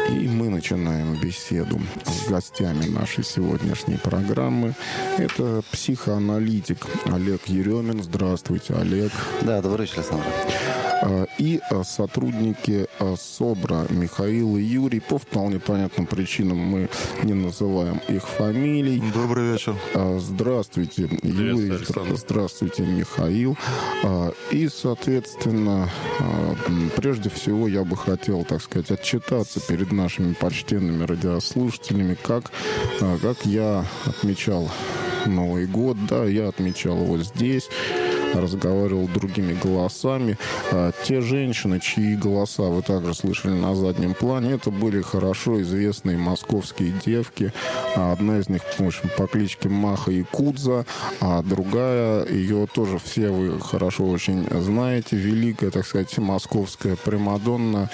И мы начинаем беседу с гостями нашей сегодняшней программы. Это психоаналитик Олег Еремин. Здравствуйте, Олег. Да, добрый вечер, Александр. И сотрудники СОБРа Михаил и Юрий. По вполне понятным причинам мы не называем их фамилий. Добрый вечер. Здравствуйте, Юрий. Здравствуйте, Михаил. И, соответственно, прежде всего я бы хотел, так сказать, отчитаться перед нашими почтенными радиослушателями, как я отмечал Новый год. Да, я отмечал его здесь, разговаривал другими голосами. Те женщины, чьи голоса вы также слышали на заднем плане, это были хорошо известные московские девки. Одна из них, в общем, по кличке Маха Якудза, а другая, ее тоже все вы хорошо очень знаете, великая, так сказать, московская примадонна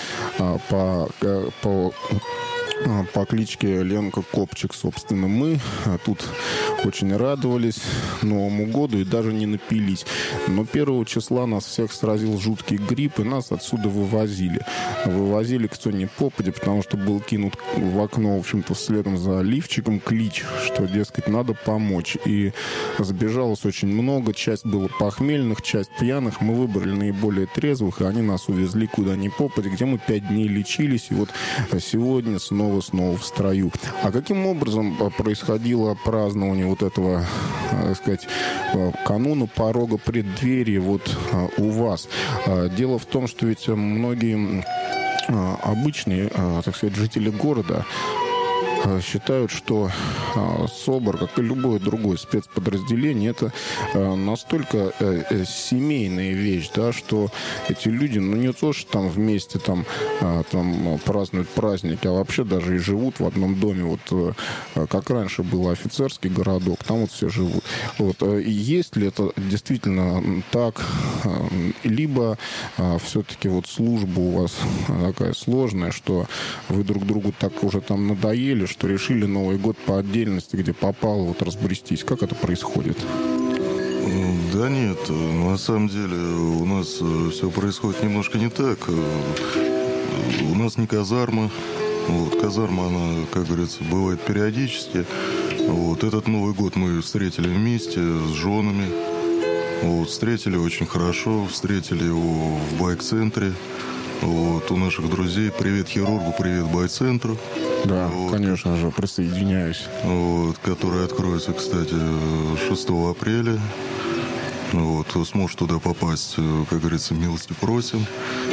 по кличке Ленка Копчик. Собственно, мы тут очень радовались Новому году и даже не напились. Но 1 числа нас всех сразил жуткий грипп, и нас отсюда вывозили. Вывозили кто ни попадя, потому что был кинут в окно, в общем-то, следом за лифчиком клич, что, дескать, надо помочь. И сбежалось очень много. Часть было похмельных, часть пьяных. Мы выбрали наиболее трезвых, и они нас увезли куда ни попадя, где мы 5 дней лечились. И вот сегодня снова в строю. А каким образом происходило празднование вот этого, так сказать, кануна порога преддверия вот у вас? Дело в том, что ведь многие обычные, так сказать, жители города считают, что СОБР, как и любое другое спецподразделение, это настолько семейная вещь, да, что эти люди, не то, что там вместе там празднуют праздники, а вообще даже и живут в одном доме. Вот как раньше был офицерский городок, там вот все живут. Вот. И есть ли это действительно так? Либо все-таки вот служба у вас такая сложная, что вы друг другу так уже там надоели, что решили Новый год по отдельности, где попало, вот разбрестись. Как это происходит? Да нет, на самом деле у нас все происходит немножко не так. У нас не казарма. Вот, казарма, она, как говорится, бывает периодически. Вот, этот Новый год мы встретили вместе с женами. Вот, встретили очень хорошо, встретили его в байк-центре. Вот, у наших друзей. Привет хирургу, привет байк-центру. Да, вот, конечно же, присоединяюсь. Вот, который откроется, кстати, 6 апреля. Вот, кто сможет туда попасть, как говорится, милости просим.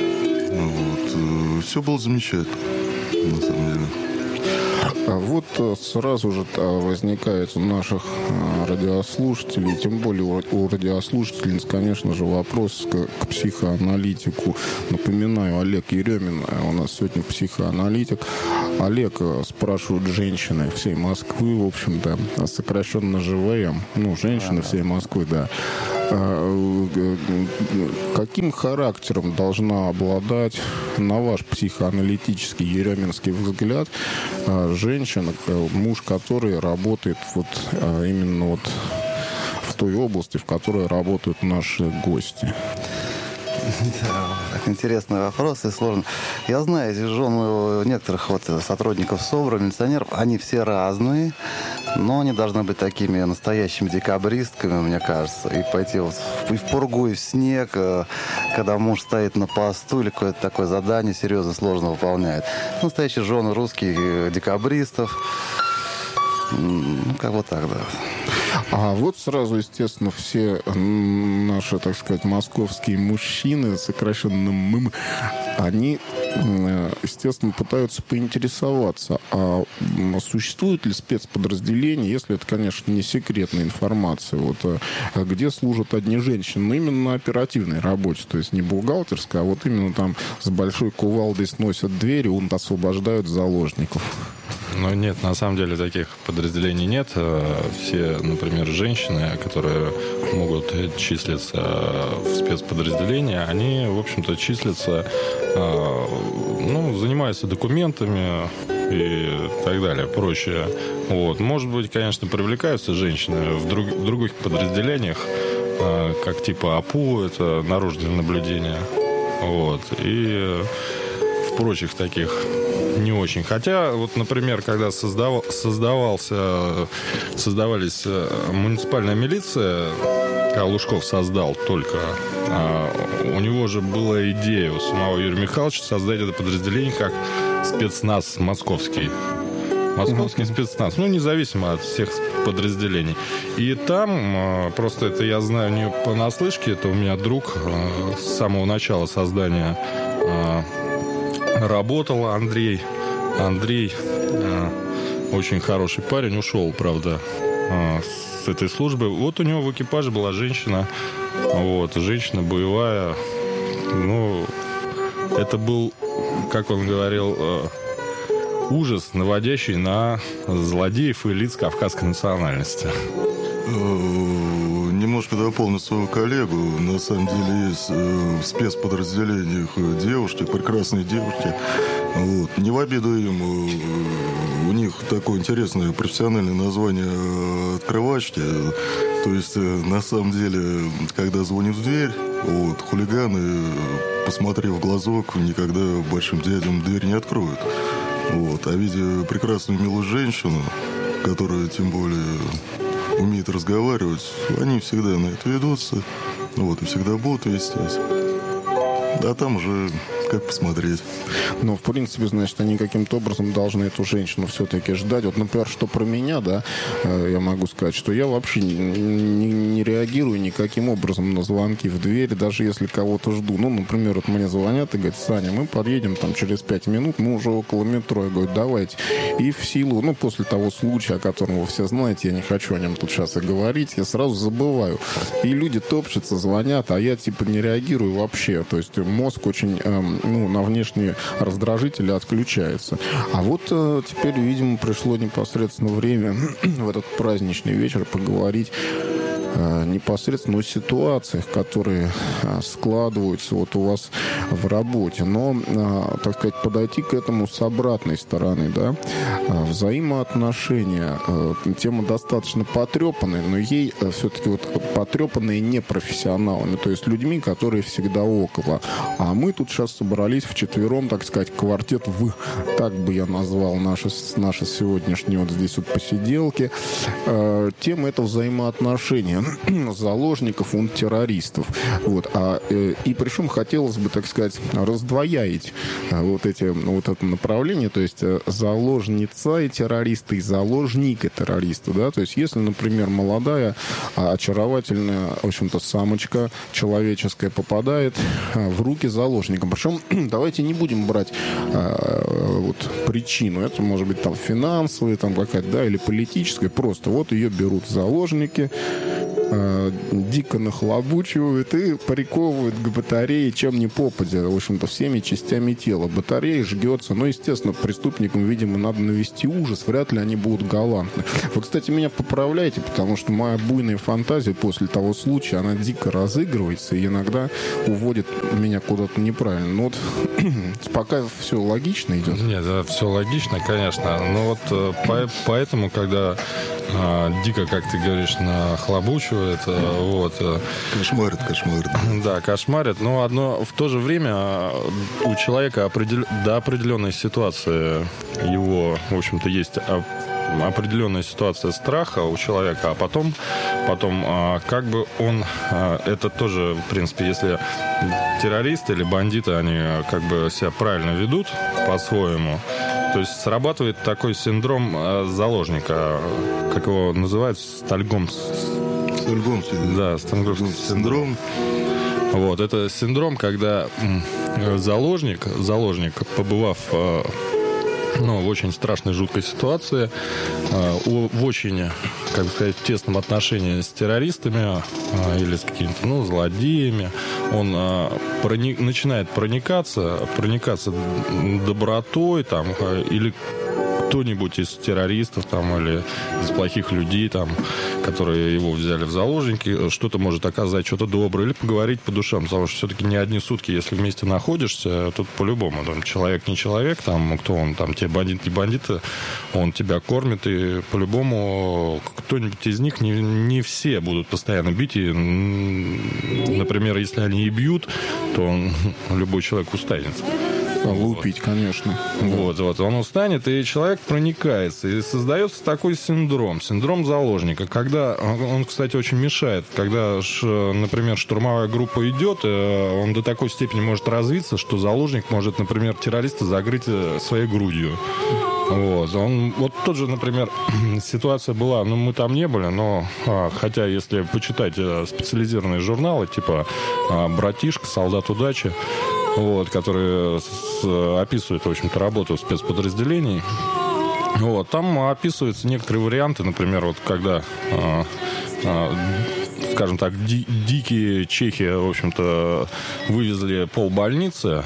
Вот, все было замечательно, на самом деле. Вот сразу же возникает у наших радиослушателей, тем более у радиослушательниц, конечно же, вопрос к психоаналитику. Напоминаю, Олег Еремин у нас сегодня психоаналитик. Олег, спрашивают женщины всей Москвы, в общем-то, сокращенно ЖВМ, женщины всей Москвы, да. Каким характером должна обладать, на ваш психоаналитический ереминский взгляд, женщина, муж которой работает вот именно вот в той области, в которой работают наши гости? Интересный вопрос и сложный. Я знаю, жен некоторых сотрудников СОБРа, милиционеров, они все разные, но они должны быть такими настоящими декабристками, мне кажется, и пойти и в пургу, и в снег, когда муж стоит на посту или какое-то такое задание серьезно, сложно выполняет. Настоящие жены русских декабристов. Как вот так, да. А вот сразу, естественно, все наши, так сказать, московские мужчины, сокращенно ММ, они, естественно, пытаются поинтересоваться, а существует ли спецподразделение, если это, конечно, не секретная информация, вот, где служат одни женщины, именно на оперативной работе, то есть не бухгалтерская, а вот именно там с большой кувалдой сносят двери, освобождают заложников. Ну, нет, на самом деле таких подразделений нет. Все, например, женщины, которые могут числиться в спецподразделении, они, в общем-то, числятся, занимаются документами и так далее, проще. Вот. Может быть, конечно, привлекаются женщины в других подразделениях, как типа АПУ, это наружное наблюдение. Вот. И в прочих таких не очень. Хотя, вот, например, когда создавалась муниципальная милиция, когда Лужков создал только, у него же была идея у самого Юрия Михайловича создать это подразделение как спецназ московский. Московский спецназ, независимо от всех подразделений. И там, просто это я знаю не понаслышке, это у меня друг с самого начала создания работал, Андрей, очень хороший парень, ушел, правда, с этой службы. Вот у него в экипаже была женщина, женщина боевая. Это был, как он говорил, ужас, наводящий на злодеев и лиц кавказской национальности. Немножко дополню своего коллегу. На самом деле есть в спецподразделениях девушки, прекрасные девушки. Не в обиду им, у них такое интересное профессиональное название «открывачки». То есть, на самом деле, когда звонит в дверь, хулиганы, посмотрев в глазок, никогда большим дядям дверь не откроют. А видя прекрасную милую женщину, которая тем более умеет разговаривать, они всегда на это ведутся, и всегда будут вестись. А там уже как посмотреть. Но, в принципе, значит, они каким-то образом должны эту женщину все-таки ждать. Вот, например, что про меня, да, я могу сказать, что я вообще не реагирую никаким образом на звонки в дверь, даже если кого-то жду. Например, вот мне звонят и говорят: Саня, мы подъедем там через 5 минут, мы уже около метро. Я говорю: давайте. И в силу, после того случая, о котором вы все знаете, я не хочу о нем тут сейчас и говорить, я сразу забываю. И люди топчутся, звонят, а я не реагирую вообще. То есть мозг очень на внешние раздражители отключается. А вот теперь, видимо, пришло непосредственно время в этот праздничный вечер поговорить непосредственно о ситуациях, которые складываются у вас в работе. Но, так сказать, подойти к этому с обратной стороны, да. Взаимоотношения. Тема достаточно потрепанная, но ей все-таки потрепанные непрофессионалами, то есть людьми, которые всегда около. А мы тут сейчас собрались вчетвером, так сказать, квартет «в». Так бы я назвал наши сегодняшние здесь посиделки. Тема — это взаимоотношения заложников и террористов. И причем хотелось бы, так сказать, раздвоять это направление, то есть заложница и террориста, и заложник и террориста, да, то есть если, например, молодая, очаровательная, в общем-то, самочка человеческая попадает в руки заложника, причем давайте не будем брать причину, это может быть финансовая, какая-то, да, или политическая, просто ее берут заложники, дико нахлобучивают и приковывают к батарее, чем не попадя, в общем-то, всеми частями тела. Батарея жгется, естественно, преступникам, видимо, надо навести ужас, вряд ли они будут галантны. Вы, кстати, меня поправляйте, потому что моя буйная фантазия после того случая, она дико разыгрывается и иногда уводит меня куда-то неправильно. Пока все логично идет. Нет, да, все логично, конечно, но поэтому, когда дико, как ты говоришь, нахлобучивают, Кошмарит. Да, кошмарит. Но в то же время у человека до определенной ситуации его, в общем-то, есть определенная ситуация страха у человека, а потом как бы он, это тоже, в принципе, если террористы или бандиты, они как бы себя правильно ведут по-своему, то есть срабатывает такой синдром заложника, как его называют, Стокгольмский синдром. Это синдром, когда заложник, побывав в очень страшной, жуткой ситуации, в очень, как бы сказать, тесном отношении с террористами или с какими-то, злодеями, он начинает проникаться добротой, или кто-нибудь из террористов или из плохих людей, которые его взяли в заложники, что-то может оказать, что-то доброе, или поговорить по душам, потому что все-таки не одни сутки, если вместе находишься, тут по-любому, человек не человек, кто он, тебе бандит не бандит, он тебя кормит, и по-любому кто-нибудь из них, не все будут постоянно бить, и, например, если они и бьют, то любой человек устанет. Лупить, конечно. Вот, он устанет, и человек проникается. И создается такой синдром заложника. Когда он, кстати, очень мешает. Когда, например, штурмовая группа идет, он до такой степени может развиться, что заложник может, например, террориста закрыть своей грудью. Вот тот же, например, ситуация была, мы там не были, но хотя если почитать специализированные журналы, типа «Братишка», «Солдат удачи», которые описывают, в общем-то, работу спецподразделений, там описываются некоторые варианты, например, когда скажем так, дикие чехи, в общем-то, вывезли полбольницы.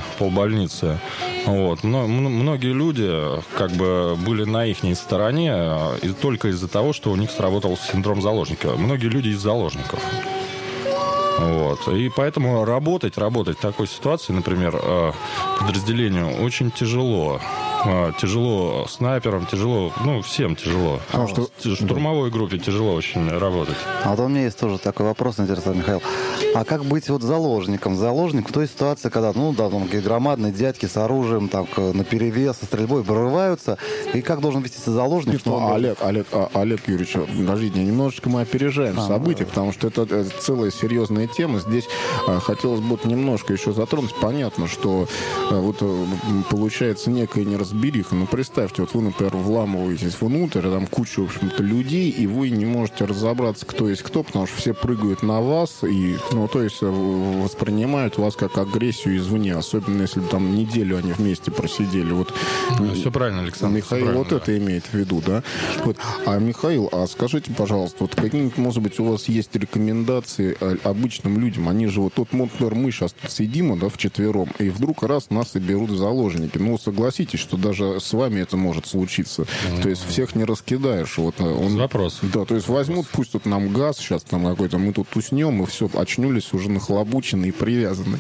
Многие люди как бы были на их стороне и только из-за того, что у них сработал синдром заложника. Многие люди из заложников. И поэтому работать в такой ситуации, например, подразделению очень тяжело. Тяжело снайперам, тяжело, всем тяжело. Штурмовой группе тяжело очень работать. А у меня есть тоже такой вопрос, интересный, Михаил. А как быть заложником? Заложник в той ситуации, когда, какие громадные дядьки с оружием, наперевес, со стрельбой прорываются, и как должен вести заложник? Олег Юрьевич, подождите, немножечко мы опережаем события, потому что это целая серьезная тема. Здесь хотелось бы немножко еще затронуть. Понятно, что получается некая неразбериха. Представьте, вы, например, вламываетесь внутрь, там куча, в общем-то, людей, и вы не можете разобраться, кто есть кто, потому что все прыгают на вас и, воспринимают вас как агрессию извне, особенно если там неделю они вместе просидели. Все правильно, Александр. Михаил это имеет в виду, да? А Михаил, скажите, пожалуйста, какие-нибудь, может быть, у вас есть рекомендации обычным людям? Они же например, мы сейчас тут сидим, вчетвером, и вдруг раз нас и берут в заложники. Согласитесь, что даже с вами это может случиться. То есть всех не раскидаешь. Вопрос. Да, то есть возьмут, пусть тут нам газ сейчас там какой-то, мы тут уснем, и все, очнулись уже нахлобученные и привязаны.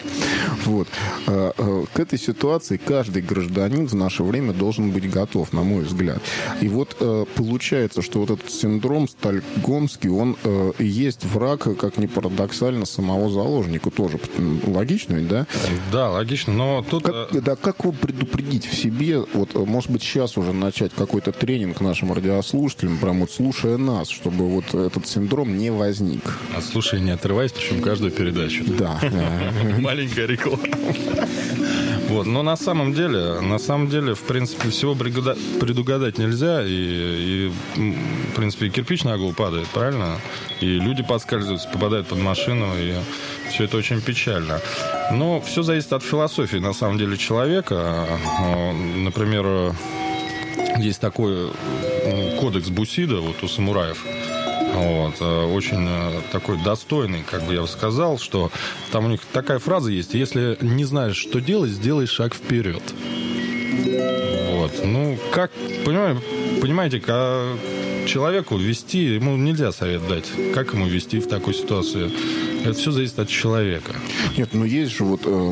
К этой ситуации каждый гражданин в наше время должен быть готов, на мой взгляд. И получается, что этот синдром стокгольмский, он и есть враг, как ни парадоксально, самого заложника тоже. Логично ведь, да? Да, логично, но тут... Как его предупредить в себе, может быть, сейчас уже начать какой-то тренинг нашим радиослушателям, прям слушая нас, чтобы этот синдром не возник. Слушай, не отрывайся, причем каждую передачу. Да. Маленькая реклама. Но на самом деле, в принципе, всего предугадать нельзя, и в принципе, и кирпич на голову падает, правильно? И люди подскальзываются, попадают под машину, и все это очень печально. Но все зависит от философии, на самом деле, человека. Например, есть такой кодекс Бусидо у самураев. Очень такой достойный, как бы я бы сказал, что там у них такая фраза есть: если не знаешь, что делать, сделай шаг вперед. Как, понимаете, человеку вести, ему нельзя совет дать, как ему вести в такой ситуации. Это все зависит от человека. Нет, есть же